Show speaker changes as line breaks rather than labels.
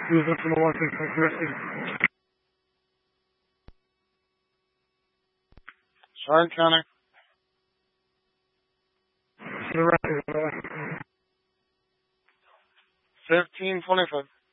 Using from the 1-6
Sorry, County.
The rest is
1525.